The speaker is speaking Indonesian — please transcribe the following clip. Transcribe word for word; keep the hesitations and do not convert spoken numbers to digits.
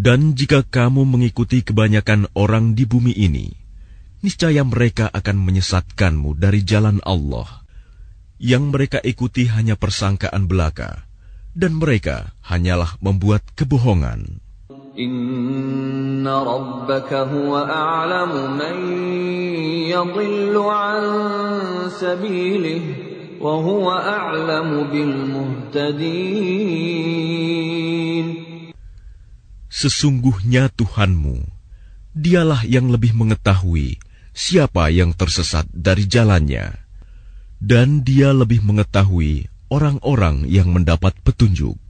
Dan jika kamu mengikuti kebanyakan orang di bumi ini, niscaya mereka akan menyesatkanmu dari jalan Allah. Yang mereka ikuti hanya persangkaan belaka, dan mereka hanyalah membuat kebohongan. Inna rabbaka huwa a'lamu man yadhillu an sabilihi wa huwa a'lamu bil muhtadin. Sesungguhnya Tuhanmu, dialah yang lebih mengetahui siapa yang tersesat dari jalannya, dan dia lebih mengetahui orang-orang yang mendapat petunjuk.